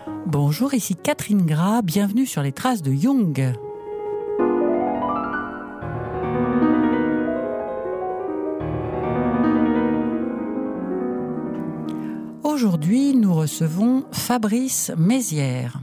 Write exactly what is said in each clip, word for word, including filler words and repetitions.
Bonjour, ici Catherine Gras, bienvenue sur les traces de Jung. Aujourd'hui, nous recevons Fabrice Mézières.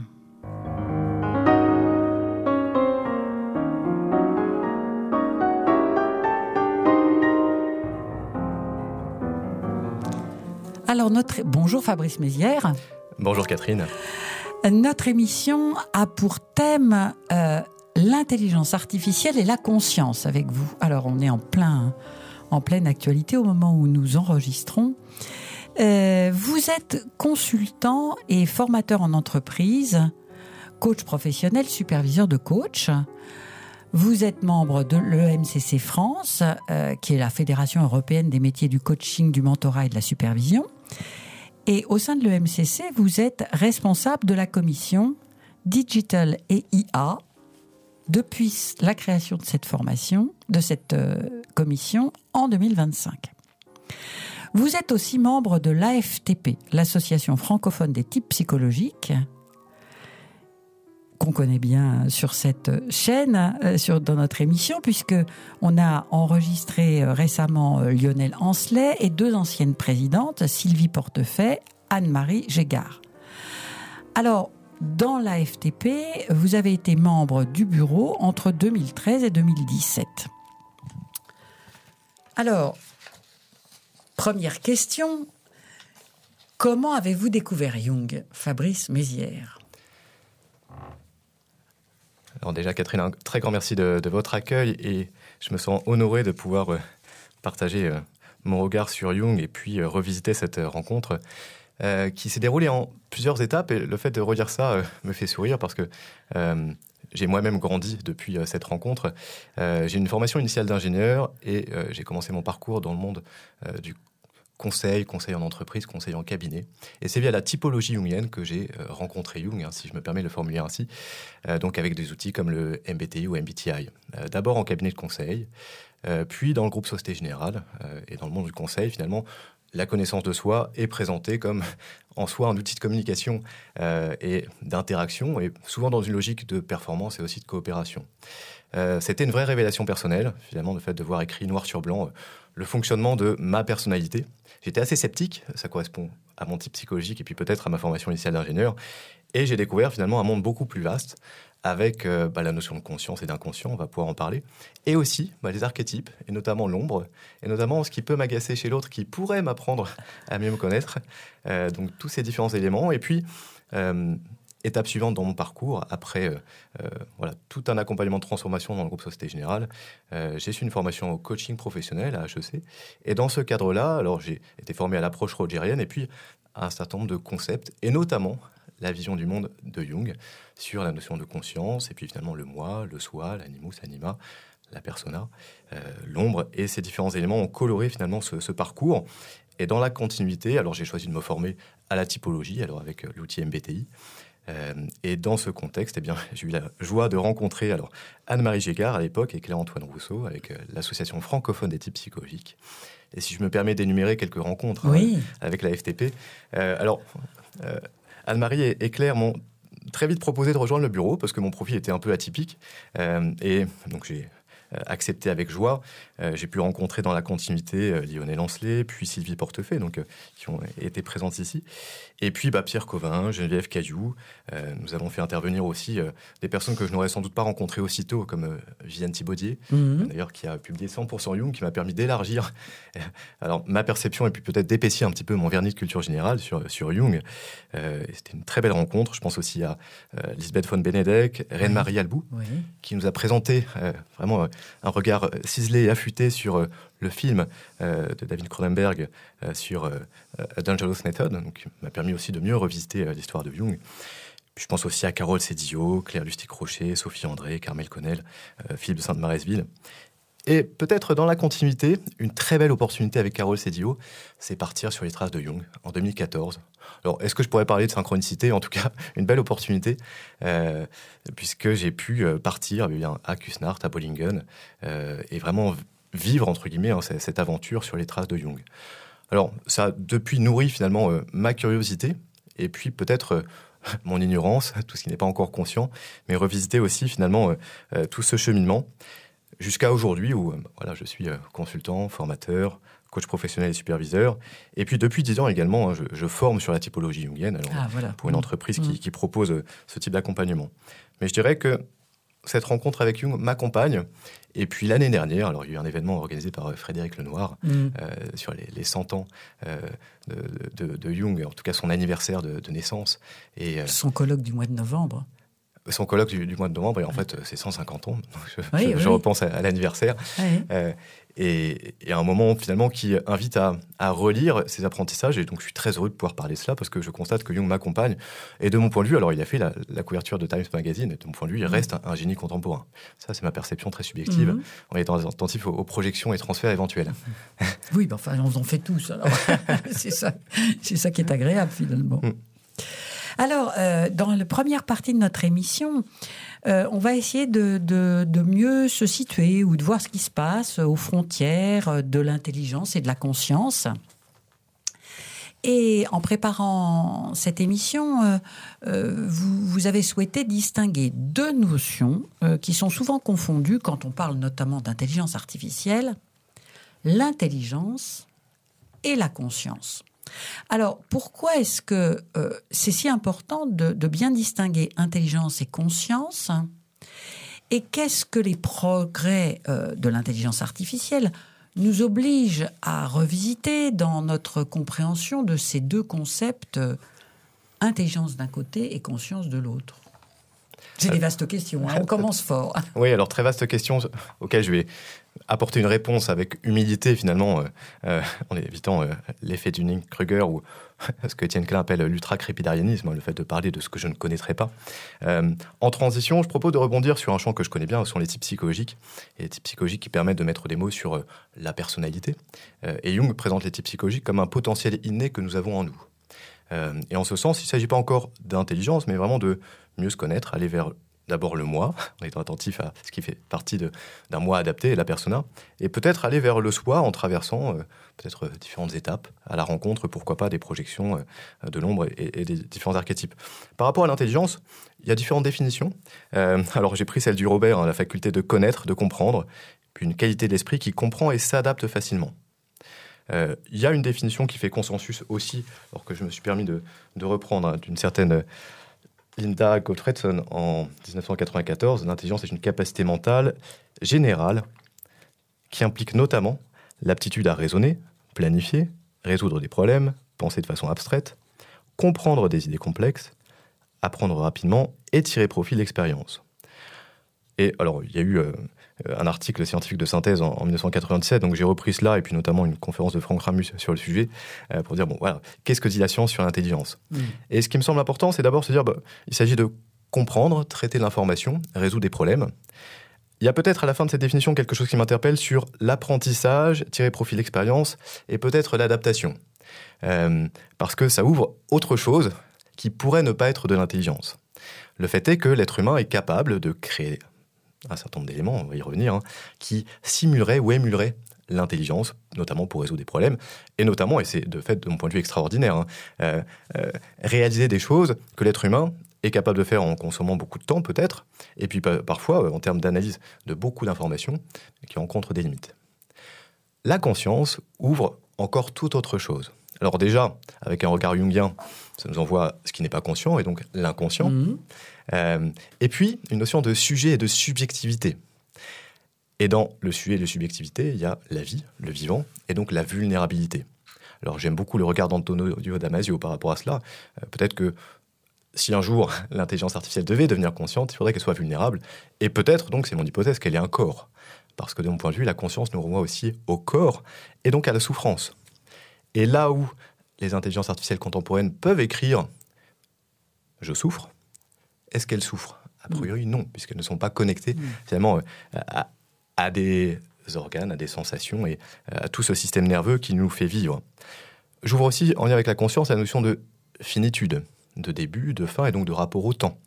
Alors, notre... Bonjour Fabrice Mézières. Bonjour Catherine. Notre émission a pour thème euh, l'intelligence artificielle et la conscience avec vous. Alors, on est en, plein, en pleine actualité au moment où nous enregistrons. Euh, vous êtes consultant et formateur en entreprise, coach professionnel, superviseur de coach. Vous êtes membre de l'E M C C France, euh, qui est la Fédération européenne des métiers du coaching, du mentorat et de la supervision. Et au sein de l'E M C C, vous êtes responsable de la commission Digital et I A depuis la création de cette formation, de cette euh, commission en deux mille vingt-cinq. Vous êtes aussi membre de l'A F T P, l'Association francophone des types psychologiques, qu'on connaît bien sur cette chaîne, euh, sur, dans notre émission, puisque on a enregistré euh, récemment euh, Lionel Ancelet et deux anciennes présidentes, Sylvie Portefeuille, Anne-Marie Gégard. Alors, dans l'A F T P, vous avez été membre du bureau entre deux mille treize et deux mille dix-sept. Alors, première question, comment avez-vous découvert Jung, Fabrice Mézières ? Alors déjà, Catherine, un très grand merci de, de votre accueil et je me sens honoré de pouvoir euh, partager euh, mon regard sur Jung et puis euh, revisiter cette euh, rencontre euh, qui s'est déroulée en plusieurs étapes. Et le fait de redire ça euh, me fait sourire parce que euh, j'ai moi-même grandi depuis euh, cette rencontre. Euh, j'ai une formation initiale d'ingénieur et euh, j'ai commencé mon parcours dans le monde euh, du conseil, conseil en entreprise, conseil en cabinet. Et c'est via la typologie jungienne que j'ai euh, rencontré Jung, hein, si je me permets de le formuler ainsi, euh, donc avec des outils comme le M B T I ou M B T I. Euh, d'abord en cabinet de conseil, euh, puis dans le groupe Société Générale, euh, et dans le monde du conseil, finalement, la connaissance de soi est présentée comme en soi un outil de communication euh, et d'interaction, et souvent dans une logique de performance et aussi de coopération. Euh, c'était une vraie révélation personnelle, finalement, le fait de voir écrit noir sur blanc euh, le fonctionnement de ma personnalité. J'étais assez sceptique, ça correspond à mon type psychologique et puis peut-être à ma formation initiale d'ingénieur. Et j'ai découvert finalement un monde beaucoup plus vaste avec euh, bah, la notion de conscience et d'inconscient, on va pouvoir en parler, et aussi bah, les archétypes, et notamment l'ombre, et notamment ce qui peut m'agacer chez l'autre, qui pourrait m'apprendre à mieux me connaître. Euh, donc tous ces différents éléments. Et puis, euh, étape suivante dans mon parcours, après euh, euh, voilà, tout un accompagnement de transformation dans le groupe Société Générale, euh, j'ai suivi une formation au coaching professionnel à H E C. Et dans ce cadre-là, alors j'ai été formé à l'approche rogerienne et puis à un certain nombre de concepts, et notamment la vision du monde de Jung sur la notion de conscience, et puis finalement le moi, le soi, l'animus, anima, la persona, euh, l'ombre, et ces différents éléments ont coloré finalement ce, ce parcours. Et dans la continuité, alors j'ai choisi de me former à la typologie, alors avec l'outil M B T I. Euh, et dans ce contexte, eh bien, j'ai eu la joie de rencontrer alors, Anne-Marie Gégard à l'époque et Claire-Antoine Rousseau avec euh, l'Association francophone des types psychologiques. Et si je me permets d'énumérer quelques rencontres oui. euh, avec la F T P, euh, alors euh, Anne-Marie et, et Claire m'ont très vite proposé de rejoindre le bureau parce que mon profil était un peu atypique. Euh, et donc j'ai accepté avec joie. Euh, j'ai pu rencontrer dans la continuité euh, Lionel Ancelet, puis Sylvie Portefeuille, donc, euh, qui ont été présentes ici. Et puis bah, Pierre Covin, Geneviève Cailloux. Euh, nous avons fait intervenir aussi euh, des personnes que je n'aurais sans doute pas rencontrées aussitôt, comme euh, Viviane Thibaudier, mm-hmm. d'ailleurs, qui a publié cent pour cent Jung, qui m'a permis d'élargir euh, alors, ma perception et puis peut-être d'épaissir un petit peu mon vernis de culture générale sur, sur Jung. Euh, c'était une très belle rencontre. Je pense aussi à euh, Lisbeth von Benedek, Reine-Marie oui. Albou, oui. qui nous a présenté euh, vraiment euh, un regard ciselé et affûté sur euh, le film euh, de David Cronenberg euh, sur euh, A Dangerous Method, donc, qui m'a permis aussi de mieux revisiter euh, l'histoire de Jung. Puis je pense aussi à Carole Sédillot, Claire Lustig-Rocher, Sophie André, Carmel Connel, euh, Philippe de Sainte-Maresville. Et peut-être dans la continuité, une très belle opportunité avec Carole Sédillot, c'est partir sur les traces de Jung en deux mille quatorze. Alors, est-ce que je pourrais parler de synchronicité ? En tout cas, une belle opportunité, euh, puisque j'ai pu partir bien, à Kusnacht, à Bollingen, euh, et vraiment vivre, entre guillemets, hein, cette aventure sur les traces de Jung. Alors, ça a depuis nourri finalement euh, ma curiosité, et puis peut-être... Euh, mon ignorance, tout ce qui n'est pas encore conscient, mais revisiter aussi finalement euh, euh, tout ce cheminement jusqu'à aujourd'hui où euh, voilà, je suis euh, consultant, formateur, coach professionnel et superviseur. Et puis depuis dix ans également, hein, je, je forme sur la typologie jungienne alors, ah, voilà. pour une entreprise mmh. qui, qui propose euh, ce type d'accompagnement. Mais je dirais que cette rencontre avec Jung m'accompagne. Et puis l'année dernière, alors il y a eu un événement organisé par Frédéric Lenoir mmh. euh, sur les, les cent ans euh, de, de, de Jung, en tout cas son anniversaire de, de naissance. Et, euh, son colloque du mois de novembre. Son colloque du, du mois de novembre, et en ouais. fait c'est cent cinquante ans. Donc je, oui, je, oui. je repense à, à l'anniversaire. Oui. Euh, et, et un moment finalement qui invite à, à relire ses apprentissages. Et donc je suis très heureux de pouvoir parler de cela parce que je constate que Jung m'accompagne. Et de mon point de vue, alors il a fait la, la couverture de Times Magazine, et de mon point de vue, il reste un, un génie contemporain. Ça, c'est ma perception très subjective, mmh. en étant attentif aux, aux projections et transferts éventuels. Oui, ben enfin, on en fait tous. Alors. c'est, ça, c'est ça qui est agréable finalement. Mmh. Alors, euh, dans la première partie de notre émission, euh, on va essayer de, de, de mieux se situer ou de voir ce qui se passe aux frontières de l'intelligence et de la conscience. Et en préparant cette émission, euh, euh, vous, vous avez souhaité distinguer deux notions euh, qui sont souvent confondues quand on parle notamment d'intelligence artificielle, l'intelligence et la conscience. Alors, pourquoi est-ce que euh, c'est si important de, de bien distinguer intelligence et conscience ? Et qu'est-ce que les progrès euh, de l'intelligence artificielle nous obligent à revisiter dans notre compréhension de ces deux concepts, euh, intelligence d'un côté et conscience de l'autre ? C'est des vastes questions, hein, on commence fort. Oui, alors très vaste question auxquelles je vais apporter une réponse avec humilité finalement, euh, euh, en évitant euh, l'effet Dunning-Kruger ou ce que Étienne Klein appelle l'ultra-crépidarianisme, le fait de parler de ce que je ne connaîtrais pas. Euh, en transition, je propose de rebondir sur un champ que je connais bien, ce sont les types psychologiques, et les types psychologiques qui permettent de mettre des mots sur euh, la personnalité. Euh, et Jung présente les types psychologiques comme un potentiel inné que nous avons en nous. Euh, et en ce sens, il ne s'agit pas encore d'intelligence, mais vraiment de mieux se connaître, aller vers d'abord le moi, en étant attentif à ce qui fait partie de, d'un moi adapté, la persona, et peut-être aller vers le soi en traversant euh, peut-être différentes étapes à la rencontre, pourquoi pas des projections euh, de l'ombre et, et des différents archétypes. Par rapport à l'intelligence, il y a différentes définitions. Euh, alors j'ai pris celle du Robert, hein, la faculté de connaître, de comprendre, puis une qualité de l'esprit qui comprend et s'adapte facilement. Euh, il y a une définition qui fait consensus aussi, alors que je me suis permis de, de reprendre hein, d'une certaine Linda Gottfredson en dix-neuf cent quatre-vingt-quatorze. L'intelligence est une capacité mentale générale qui implique notamment l'aptitude à raisonner, planifier, résoudre des problèmes, penser de façon abstraite, comprendre des idées complexes, apprendre rapidement et tirer profit de l'expérience. Et alors, il y a eu euh, un article scientifique de synthèse en, en dix-neuf cent quatre-vingt-dix-sept, donc j'ai repris cela, et puis notamment une conférence de Franck Ramus sur le sujet, euh, pour dire, bon, voilà, qu'est-ce que dit la science sur l'intelligence ? mmh. Et ce qui me semble important, c'est d'abord se dire, bah, il s'agit de comprendre, traiter l'information, résoudre des problèmes. Il y a peut-être à la fin de cette définition quelque chose qui m'interpelle sur l'apprentissage, tirer profit de l'expérience, et peut-être l'adaptation. Euh, parce que ça ouvre autre chose qui pourrait ne pas être de l'intelligence. Le fait est que l'être humain est capable de créer un certain nombre d'éléments, on va y revenir, hein, qui simuleraient ou émuleraient l'intelligence, notamment pour résoudre des problèmes, et notamment, et c'est de fait de mon point de vue extraordinaire, hein, euh, euh, réaliser des choses que l'être humain est capable de faire en consommant beaucoup de temps peut-être, et puis parfois en termes d'analyse de beaucoup d'informations qui rencontrent des limites. La conscience ouvre encore toute autre chose. Alors déjà, avec un regard jungien, ça nous envoie ce qui n'est pas conscient, et donc l'inconscient. Mmh. Euh, et puis, une notion de sujet et de subjectivité. Et dans le sujet et la subjectivité, il y a la vie, le vivant, et donc la vulnérabilité. Alors j'aime beaucoup le regard d'Antonio Damasio par rapport à cela. Euh, peut-être que si un jour l'intelligence artificielle devait devenir consciente, il faudrait qu'elle soit vulnérable. Et peut-être, donc c'est mon hypothèse, qu'elle ait un corps. Parce que de mon point de vue, la conscience nous renvoie aussi au corps, et donc à la souffrance. Et là où les intelligences artificielles contemporaines peuvent écrire « je souffre », est-ce qu'elles souffrent ? A priori, non, puisqu'elles ne sont pas connectées mmh. finalement à, à des organes, à des sensations et à tout ce système nerveux qui nous fait vivre. J'ouvre aussi, en lien avec la conscience, la notion de finitude, de début, de fin et donc de rapport au temps.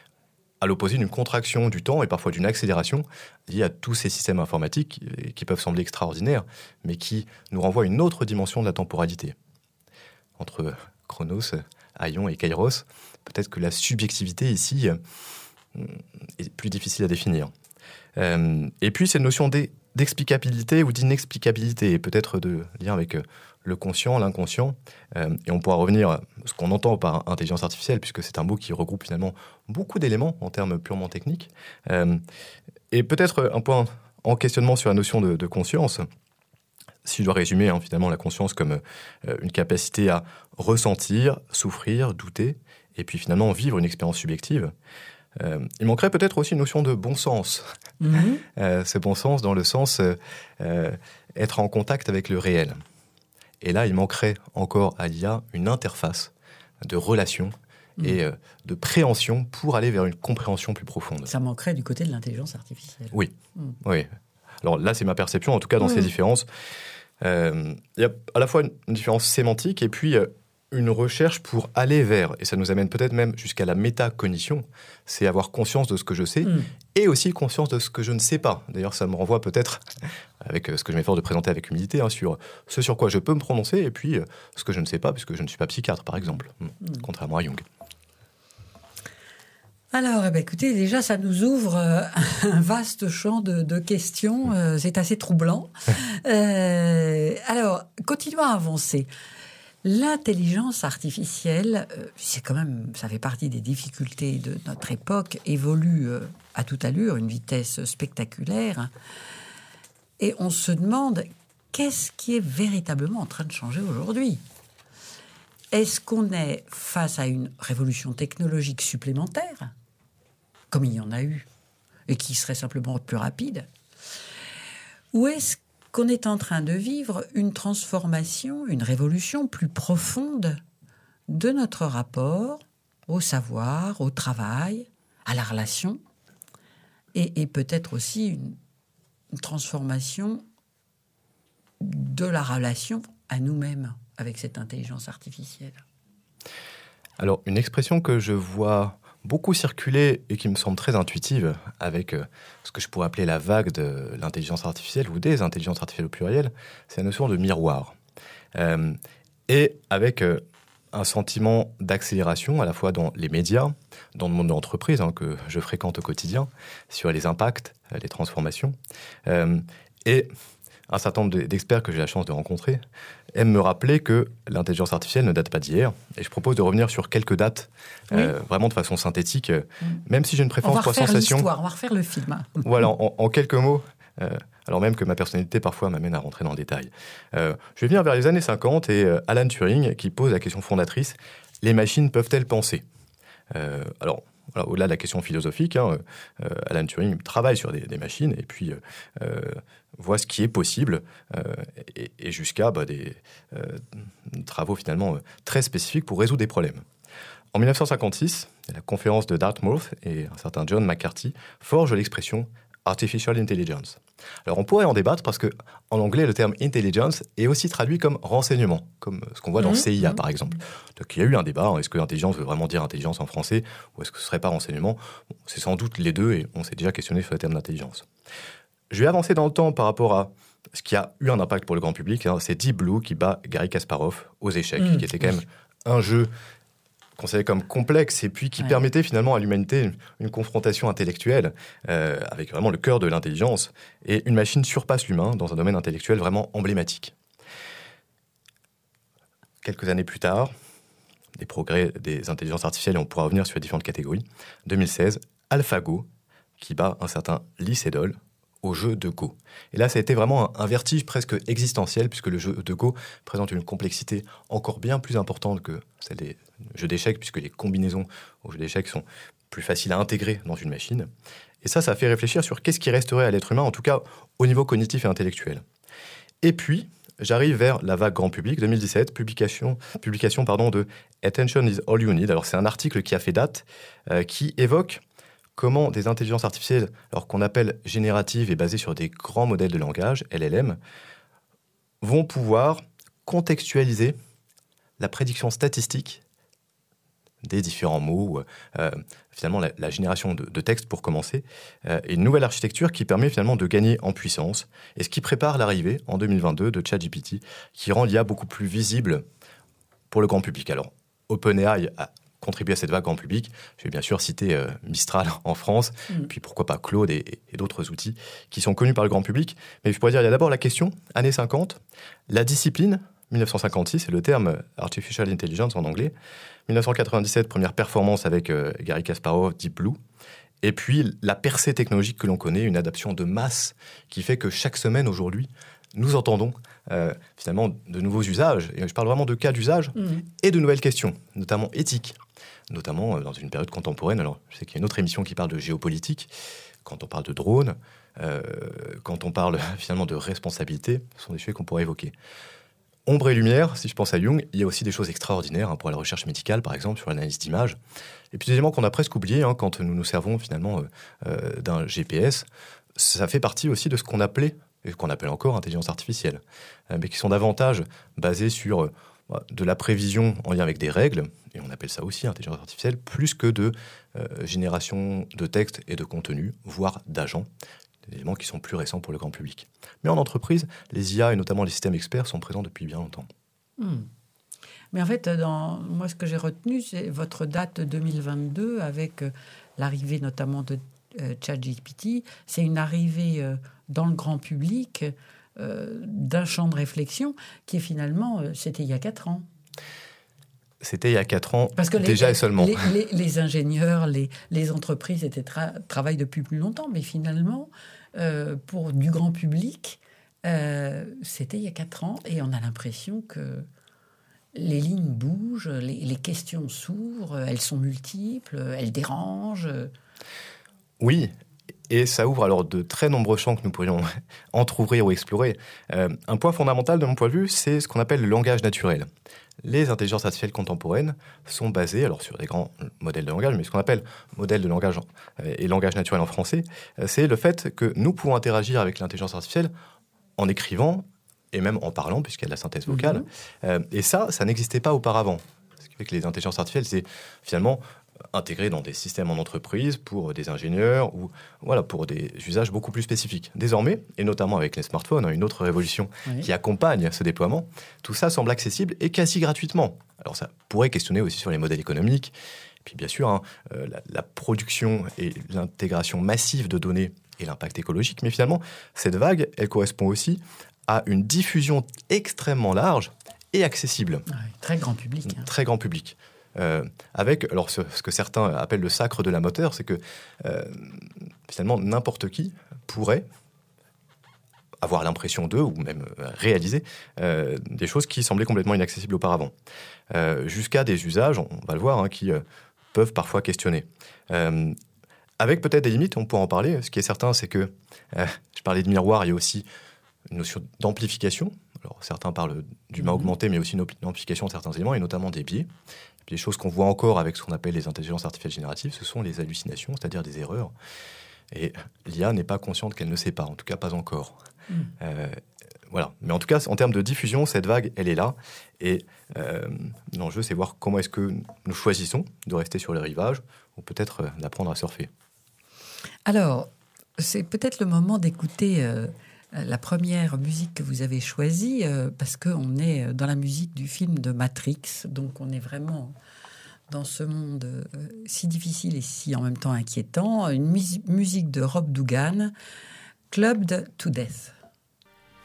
À l'opposé d'une contraction du temps et parfois d'une accélération liée à tous ces systèmes informatiques qui peuvent sembler extraordinaires, mais qui nous renvoient à une autre dimension de la temporalité. Entre Chronos, Aion et Kairos, peut-être que la subjectivité ici euh, est plus difficile à définir. Euh, et puis, cette notion d'explicabilité ou d'inexplicabilité, et peut-être de lien avec euh, le conscient, l'inconscient, euh, et on pourra revenir à ce qu'on entend par intelligence artificielle, puisque c'est un mot qui regroupe finalement beaucoup d'éléments en termes purement techniques. Euh, et peut-être un point en questionnement sur la notion de, de conscience. Si je dois résumer hein, finalement la conscience comme euh, une capacité à ressentir, souffrir, douter, et puis finalement vivre une expérience subjective, euh, il manquerait peut-être aussi une notion de bon sens. Mmh. Euh, ce bon sens dans le sens euh, euh, être en contact avec le réel. Et là, il manquerait encore à l'I A une interface de relation mmh. et euh, de préhension pour aller vers une compréhension plus profonde. Ça manquerait du côté de l'intelligence artificielle. Oui, mmh. oui. Alors là, c'est ma perception, en tout cas dans mmh. ces différences. Euh, il y a à la fois une, une différence sémantique et puis euh, une recherche pour aller vers, et ça nous amène peut-être même jusqu'à la métacognition, c'est avoir conscience de ce que je sais mmh. et aussi conscience de ce que je ne sais pas. D'ailleurs, ça me renvoie peut-être, avec ce que je m'efforce de présenter avec humilité, hein, sur ce sur quoi je peux me prononcer et puis euh, ce que je ne sais pas, puisque je ne suis pas psychiatre, par exemple, mmh. Mmh. contrairement à Jung. Alors, eh bien, écoutez, déjà, ça nous ouvre euh, un vaste champ de, de questions. Euh, c'est assez troublant. Euh, alors, continuons à avancer. L'intelligence artificielle, euh, c'est quand même, ça fait partie des difficultés de notre époque, évolue euh, à toute allure, une vitesse spectaculaire. Et on se demande, qu'est-ce qui est véritablement en train de changer aujourd'hui ? Est-ce qu'on est face à une révolution technologique supplémentaire, comme il y en a eu, et qui serait simplement plus rapide? Ou est-ce qu'on est en train de vivre une transformation, une révolution plus profonde de notre rapport au savoir, au travail, à la relation, et, et peut-être aussi une, une transformation de la relation à nous-mêmes avec cette intelligence artificielle? Alors, une expression que je vois beaucoup circuler et qui me semble très intuitive avec euh, ce que je pourrais appeler la vague de l'intelligence artificielle ou des intelligences artificielles au pluriel, c'est la notion de miroir. Euh, et avec euh, un sentiment d'accélération à la fois dans les médias, dans le monde de l'entreprise hein, que je fréquente au quotidien, sur les impacts, les transformations, euh, et un certain nombre d'experts que j'ai la chance de rencontrer aiment me rappeler que l'intelligence artificielle ne date pas d'hier. Et je propose de revenir sur quelques dates, oui. euh, vraiment de façon synthétique, mmh. même si j'ai une préférence pour sensation. On va refaire le film. Voilà, en, en quelques mots, euh, alors même que ma personnalité parfois m'amène à rentrer dans le détail. Euh, je vais venir vers les années cinquante et euh, Alan Turing qui pose la question fondatrice, les machines peuvent-elles penser ? euh, Alors, voilà, au-delà de la question philosophique, hein, euh, Alan Turing travaille sur des, des machines et puis euh, euh, voit ce qui est possible euh, et, et jusqu'à bah, des euh, travaux finalement euh, très spécifiques pour résoudre des problèmes. En dix-neuf cent cinquante-six, la conférence de Dartmouth et un certain John McCarthy forgent l'expression Artificial Intelligence. Alors on pourrait en débattre parce que en anglais le terme intelligence est aussi traduit comme renseignement, comme ce qu'on voit dans mmh, C I A mmh. par exemple. Donc il y a eu un débat, hein, est-ce que intelligence veut vraiment dire intelligence en français ou est-ce que ce serait pas renseignement ? Bon, c'est sans doute les deux et on s'est déjà questionné sur le terme d'intelligence. Je vais avancer dans le temps par rapport à ce qui a eu un impact pour le grand public, hein, c'est Deep Blue qui bat Garry Kasparov aux échecs, mmh, qui était quand même un jeu considéré comme complexe et puis qui ouais. permettait finalement à l'humanité une, une confrontation intellectuelle euh, avec vraiment le cœur de l'intelligence. Et une machine surpasse l'humain dans un domaine intellectuel vraiment emblématique. Quelques années plus tard, des progrès des intelligences artificielles, et on pourra revenir sur les différentes catégories. deux mille seize, AlphaGo, qui bat un certain Lee Sedol au jeu de Go. Et là, ça a été vraiment un, un vertige presque existentiel, puisque le jeu de Go présente une complexité encore bien plus importante que celle des jeux d'échecs, puisque les combinaisons aux jeux d'échecs sont plus faciles à intégrer dans une machine. Et ça, ça fait réfléchir sur qu'est-ce qui resterait à l'être humain, en tout cas au niveau cognitif et intellectuel. Et puis, j'arrive vers la vague grand public, deux mille dix-sept, publication, publication pardon, de Attention is all you need. Alors, c'est un article qui a fait date, euh, qui évoque comment des intelligences artificielles, alors qu'on appelle génératives et basées sur des grands modèles de langage, L L M, vont pouvoir contextualiser la prédiction statistique des différents mots, euh, finalement la, la génération de, de textes pour commencer, euh, et une nouvelle architecture qui permet finalement de gagner en puissance, et ce qui prépare l'arrivée en deux mille vingt-deux de ChatGPT, qui rend l'I A beaucoup plus visible pour le grand public. Alors, OpenAI a contribué à cette vague grand public. Je vais bien sûr citer euh, Mistral en France, mmh. puis pourquoi pas Claude et, et d'autres outils qui sont connus par le grand public. Mais je pourrais dire, il y a d'abord la question, années cinquante, la discipline, dix-neuf cent cinquante-six, c'est le terme Artificial Intelligence en anglais. dix-neuf cent quatre-vingt-dix-sept, première performance avec euh, Garry Kasparov, Deep Blue. Et puis la percée technologique que l'on connaît, une adaptation de masse qui fait que chaque semaine aujourd'hui, nous entendons euh, finalement de nouveaux usages. Et je parle vraiment de cas d'usage mmh. et de nouvelles questions, notamment éthiques. Notamment dans une période contemporaine. Alors, je sais qu'il y a une autre émission qui parle de géopolitique, quand on parle de drones, euh, quand on parle finalement de responsabilité, ce sont des sujets qu'on pourrait évoquer. Ombre et lumière, si je pense à Jung, il y a aussi des choses extraordinaires hein, pour la recherche médicale, par exemple, sur l'analyse d'images. Et puis des éléments qu'on a presque oubliés hein, quand nous nous servons finalement euh, euh, d'un G P S. Ça fait partie aussi de ce qu'on appelait, et qu'on appelle encore intelligence artificielle, euh, mais qui sont davantage basés sur euh, de la prévision en lien avec des règles, et on appelle ça aussi intelligence artificielle, plus que de euh, génération de texte et de contenu, voire d'agents, des éléments qui sont plus récents pour le grand public. Mais en entreprise, les I A et notamment les systèmes experts sont présents depuis bien longtemps. Mmh. Mais en fait, dans, moi, ce que j'ai retenu, c'est votre date deux mille vingt-deux, avec euh, l'arrivée notamment de euh, ChatGPT. C'est une arrivée euh, dans le grand public euh, d'un champ de réflexion qui est finalement, euh, c'était il y a quatre ans. C'était il y a quatre ans, Parce que déjà les, et seulement. Les, les, les ingénieurs, les, les entreprises étaient tra- travaillent depuis plus longtemps, mais finalement, euh, pour du grand public, euh, c'était il y a quatre ans, et on a l'impression que les lignes bougent, les, les questions s'ouvrent, elles sont multiples, elles dérangent. Oui, et ça ouvre alors de très nombreux champs que nous pourrions entrouvrir ou explorer. Euh, un point fondamental de mon point de vue, c'est ce qu'on appelle le langage naturel. Les intelligences artificielles contemporaines sont basées alors sur des grands modèles de langage, mais ce qu'on appelle modèle de langage et langage naturel en français, c'est le fait que nous pouvons interagir avec l'intelligence artificielle en écrivant et même en parlant, puisqu'il y a de la synthèse vocale. Mmh. Euh, et ça, ça n'existait pas auparavant. Ce qui fait que les intelligences artificielles, c'est finalement intégrées dans des systèmes en entreprise pour des ingénieurs ou voilà, pour des usages beaucoup plus spécifiques. Désormais, et notamment avec les smartphones, une autre révolution oui. qui accompagne ce déploiement, tout ça semble accessible et quasi gratuitement. Alors ça pourrait questionner aussi sur les modèles économiques, et puis bien sûr hein, euh, la, la production et l'intégration massive de données et l'impact écologique, mais finalement, cette vague, elle correspond aussi à une diffusion extrêmement large et accessible. Ouais, très grand public. Hein. Très grand public. Euh, avec alors ce, ce que certains appellent le sacre de la moteur, c'est que euh, finalement n'importe qui pourrait avoir l'impression d'eux ou même euh, réaliser euh, des choses qui semblaient complètement inaccessibles auparavant, euh, jusqu'à des usages, on va le voir, hein, qui euh, peuvent parfois questionner. Euh, avec peut-être des limites, on pourra en parler. Ce qui est certain, c'est que euh, je parlais de miroir, il y a aussi une notion d'amplification. Alors certains parlent d'humain mmh. augmenté, mais aussi une amplification de certains éléments, et notamment des biais. Les choses qu'on voit encore avec ce qu'on appelle les intelligences artificielles génératives, ce sont les hallucinations, c'est-à-dire des erreurs. Et l'I A n'est pas consciente qu'elle ne sait pas, en tout cas pas encore. Mmh. Euh, voilà. Mais en tout cas, en termes de diffusion, cette vague, elle est là. Et euh, l'enjeu, c'est voir comment est-ce que nous choisissons de rester sur les rivages ou peut-être euh, d'apprendre à surfer. Alors, c'est peut-être le moment d'écouter euh, la première musique que vous avez choisie, euh, parce qu'on est dans la musique du film de Matrix, donc on est vraiment dans ce monde euh, si difficile et si en même temps inquiétant. Une mus- musique de Rob Dougan, Clubbed to Death.